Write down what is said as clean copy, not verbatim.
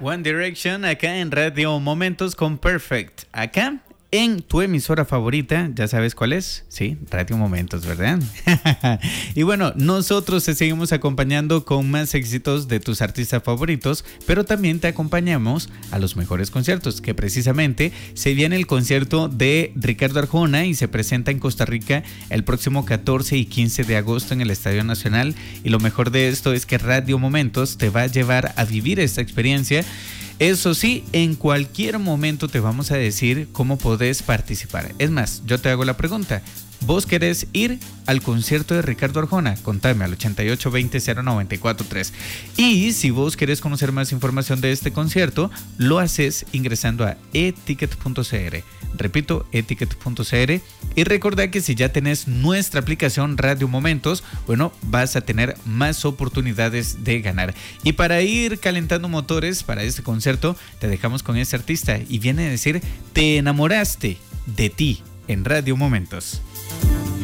One Direction acá en Radio Momentos con Perfect. Acá en tu emisora favorita, ya sabes cuál es, sí, Radio Momentos, ¿verdad? Y bueno, nosotros te seguimos acompañando con más éxitos de tus artistas favoritos, pero también te acompañamos a los mejores conciertos, que precisamente se viene el concierto de Ricardo Arjona y se presenta en Costa Rica el próximo 14 y 15 de agosto en el Estadio Nacional. Y lo mejor de esto es que Radio Momentos te va a llevar a vivir esta experiencia. Eso sí, en cualquier momento te vamos a decir cómo podés participar. Es más, yo te hago la pregunta. ¿Vos querés ir al concierto de Ricardo Arjona? Contame al 8820-0943. Y si vos querés conocer más información de este concierto, lo haces ingresando a eticket.cr. Repito, eticket.cr. Y recordá que si ya tenés nuestra aplicación Radio Momentos, bueno, vas a tener más oportunidades de ganar. Y para ir calentando motores para este concierto, te dejamos con este artista y viene a decir: te enamoraste de ti en Radio Momentos.